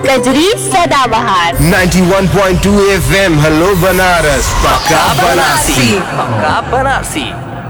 कजरी सदाबहार 91.2 FM hello Banaras पक्का बनारसी पक्का बनारसी